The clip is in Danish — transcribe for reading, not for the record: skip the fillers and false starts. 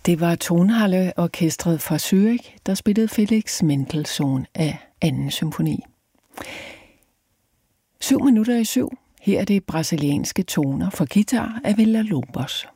Det var Tonhalle-orkestret fra Zürich, der spillede Felix Mendelssohn af 2. symfoni. 7 minutter i 7. Her er det brasilianske toner for guitar af Villa-Lobos.